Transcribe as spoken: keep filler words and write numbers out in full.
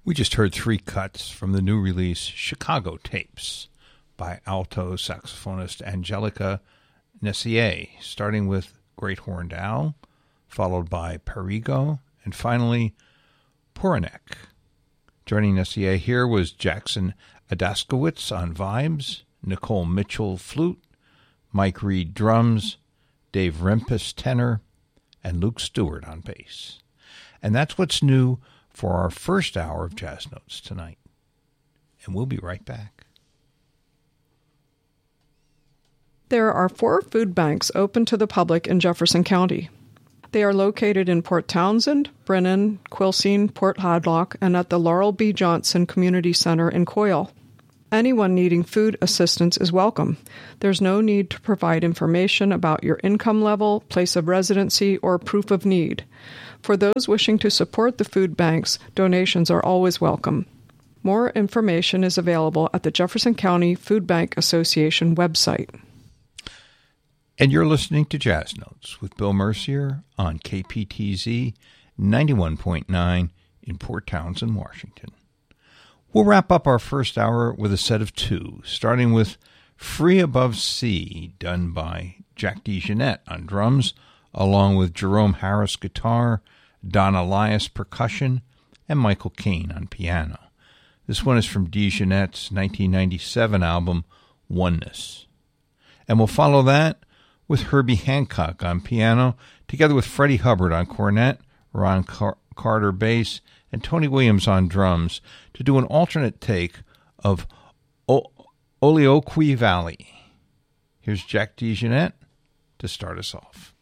We just heard three cuts from the new release Chicago Tapes by alto saxophonist Angelica Nessier, starting with Great Horned Owl, followed by Perigo, and finally Poranek. Joining Nessier here was Jackson Adaskowitz on vibes, Nicole Mitchell flute, Mike Reed drums, Dave Rempis tenor, and Luke Stewart on bass. And that's what's new for our first hour of Jazz Notes tonight. And we'll be right back. There are four food banks open to the public in Jefferson County. They are located in Port Townsend, Brennan, Quilcene, Port Hadlock, and at the Laurel B. Johnson Community Center in Coyle. Anyone needing food assistance is welcome. There's no need to provide information about your income level, place of residency, or proof of need. For those wishing to support the food banks, donations are always welcome. More information is available at the Jefferson County Food Bank Association website. And you're listening to Jazz Notes with Bill Mercier on K P T Z ninety-one point nine in Port Townsend, Washington. We'll wrap up our first hour with a set of two, starting with Free Above Sea, done by Jack DeJohnette on drums, along with Jerome Harris guitar, Don Elias percussion, and Michael Caine on piano. This one is from DeJohnette's nineteen ninety-seven album, Oneness. And we'll follow that with Herbie Hancock on piano, together with Freddie Hubbard on cornet, Ron Car- Carter bass, and Tony Williams on drums, to do an alternate take of o- Olioque Valley. Here's Jack DeJohnette to start us off.